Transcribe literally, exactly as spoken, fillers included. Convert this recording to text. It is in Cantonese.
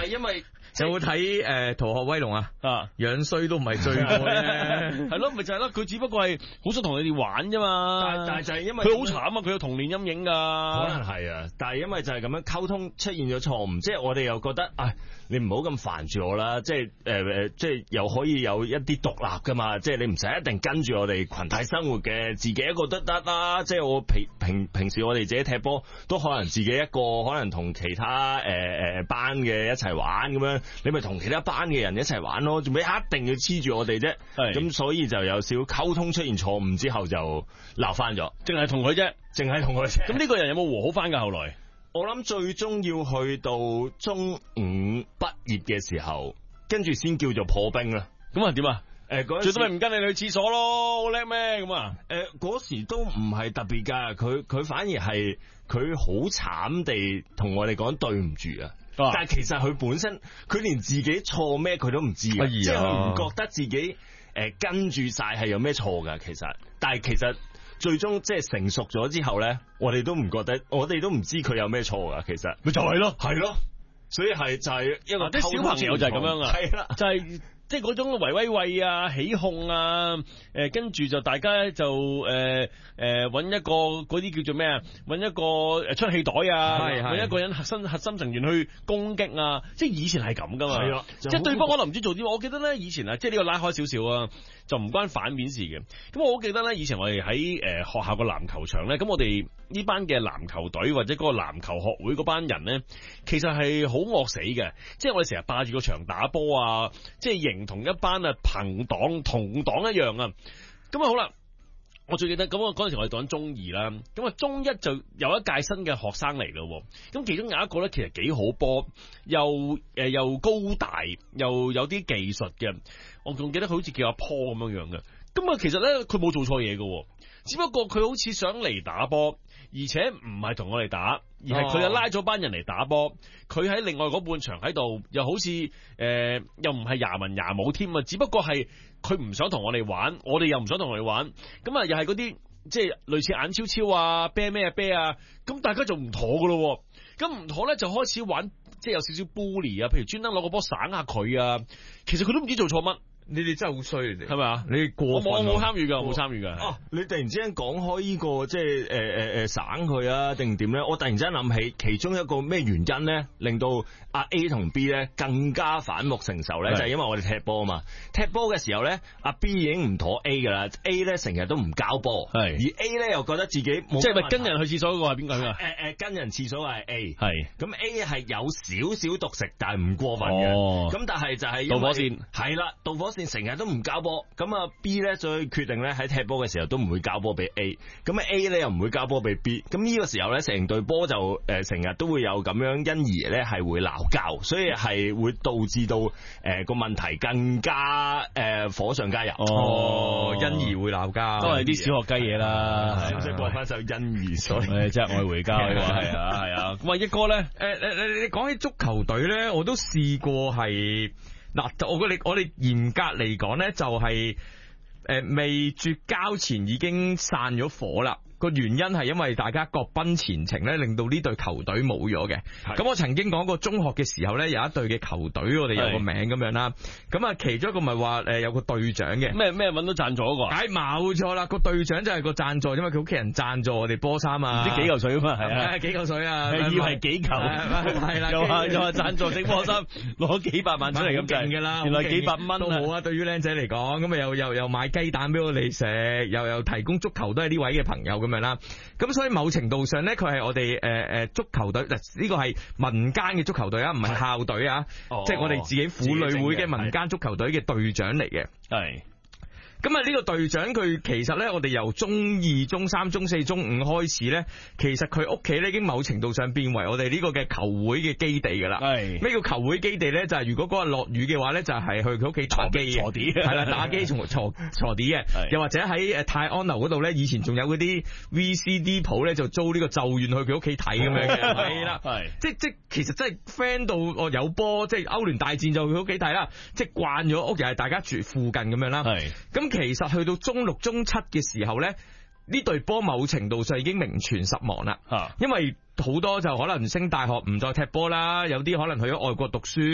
係因為有冇睇誒《逃學威龍》啊？ 啊， 樣衰都唔係罪過啫。 係咯，咪就係咯，佢只不過係好想同你哋玩啫嘛。 但但係就係因為佢好慘啊，佢有童年陰影噶。 可能係啊，但係因為就係咁樣溝通出現咗錯誤，即係我哋又覺得，唉，你唔好咁煩住我啦，即係誒誒，即係又可以有一啲獨立噶嘛，即係你唔使一定跟住我哋群體生活嘅，自己一個都得啦。即係我平平平時我哋自己踢波都可能自己一個，可能同其他誒誒、呃、班嘅一齊玩咁樣，你咪同其他班嘅人一齊玩咯，做咩一定要黐住我哋啫？咁所以就有少溝通出現錯誤之後就鬧翻咗， 淨係同佢啫， 淨係同佢啫。 咁呢個人有冇和好翻噶？後來我諗最終要去到中五畢業嘅時候，跟住先叫做破冰啦。 咁啊點啊？ 誒，嗰最多咪唔跟你去廁所咯，好叻咩咁啊？ 誒，嗰時都唔係特別噶，佢佢反而係佢好慘地同我哋講對唔住啊。但係其實佢本身佢連自己錯咩佢都唔知嘅，即係佢唔覺得自己誒跟住晒係有咩錯噶。其實，但係其實最終即係成熟咗之後咧，我哋都唔覺得，我哋都唔知佢有咩錯噶。其實咪就係咯， 係咯，所以係就係一個啲小朋友就係咁樣啊， 係啦， 就係。即係嗰種維威畏啊、起哄啊，誒、呃，跟住就大家就誒誒揾一個嗰啲叫做咩啊？揾一個誒出氣袋啊，揾一個人核心核心成員去攻擊啊！即係以前係咁噶嘛，係啊，即係對方可能唔知做啲乜。我記得咧以前啊，即係呢個拉開少少啊，就唔關反面事嘅。咁我好記得咧，以前我哋喺誒學校個籃球場咧，咁我哋呢班嘅籃球隊或者嗰個籃球學會嗰班人咧，其實係好惡死嘅，即係我哋成日霸住個場打波啊，即係型同一班啊朋黨同黨一樣啊，咁啊好啦，我最記得咁啊嗰陣時我哋讀緊中二啦，咁啊中一就有一屆新嘅學生嚟咯，咁其中有一個咧其實幾好波，又誒、呃、又高大，又有啲技術嘅，我仲記得佢好似叫阿坡咁樣樣嘅，咁啊其實咧佢冇做錯嘢嘅，只不過佢好似想嚟打波，而且唔係同我哋打。而係佢又拉咗班人嚟打波，佢喺另外嗰半場喺度，又好似誒、呃，又唔係牙文牙武添啊！只不過係佢唔想同我哋玩，我哋又唔想同佢哋玩，咁啊又係嗰啲即係類似眼超超啊、啤咩啊、啤啊，咁大家就唔妥噶咯，咁唔妥咧就開始玩，即係有少少 bully 啊，譬如專登攞個波省下佢啊，其實佢都唔知做錯乜。 你哋真係好衰，你哋係咪啊？ 你過分， 我冇參與噶，我冇參與噶。 哦，你突然之間講開呢、這個即係誒誒誒省佢啊，定點咧？我突然之間諗起其中一個咩原因咧，令到阿 A 同 B 咧更加反目成仇咧，就係、是、因為我哋踢波啊嘛。踢波嘅時候咧，阿 B 已經唔妥 A 噶啦 ，A 咧成日都唔交波，係而 A 咧又覺得自己冇， 即係咪跟人去廁所嗰個係邊個啊？ 誒誒，跟人廁所係 A， 係咁 A 係有少少獨食，但係唔過分嘅。咁、哦、但係就係導火線係啦，導火線成日都唔交波，咁啊 B 咧再決定咧喺踢波嘅時候都唔會交波俾 A， 咁啊 A 咧又唔會交波俾 B， 咁呢個時候咧成隊波就誒成日都會有咁樣，因而咧係會鬧交，所以係會導致到誒個、呃、問題更加誒、呃、火上加油。 哦，因而會鬧交， 都係啲小學雞嘢啦， 使唔使播翻首因而所以誒即係愛回家嘅話係啊係啊，咁啊一哥咧誒誒你你講起足球隊咧，我都試過係。嗱，我覺得我哋嚴格嚟講咧，就係誒未絕交前已經散咗火啦。個原因係因為大家各奔前程咧，令到呢隊球隊冇咗嘅。咁我曾經講過，中學嘅時候咧，有一隊嘅球隊，我哋有個名咁樣啦。咁啊，其中一個咪話誒有個隊長嘅， 咩咩搵到贊助嗰個？ 唉，冇錯啦，個隊長就係個贊助，因為佢屋企人贊助我哋波衫啊， 唔知幾嚿水啊嘛，係啊， 幾嚿水啊， 以為幾球，係啦，又話又話贊助整波衫，攞幾百萬出嚟咁勁㗎啦，原來幾百蚊都好啊。對於僆仔嚟講，咁啊又又又買雞蛋俾我哋食，又又提供足球都係呢位嘅朋友咁樣啦。咁所以某程度上咧，佢係我哋誒誒足球隊，嗱呢個係民間嘅足球隊啊，唔係校隊啊，即係我哋自己婦女會嘅民間足球隊嘅隊長嚟嘅，係。咁啊呢個隊長佢其實咧，我哋由中二、中三、中四、中五開始咧，其實佢屋企咧已經某程度上變為我哋呢個嘅球會嘅基地噶啦。係咩叫球會基地咧？就係、是、如果嗰日落雨嘅話咧，就係、是、去佢屋企打機嘅，鋤地係啦，打機從鋤鋤地嘅。又或者喺誒泰安樓嗰度咧，以前仲有嗰啲 V C D 鋪咧，就租呢個咒怨去佢屋企睇咁樣嘅。係啦，係即即其實真係 friend 到我有波，即係歐聯大戰就去佢屋企睇啦。即係慣咗屋企係大家住附近咁樣啦。係咁。其實去到中六中七嘅時候咧，呢隊波某程度上已經名存實亡啦。因為好多就可能升大學唔再踢波啦，有啲可能去咗外國讀書。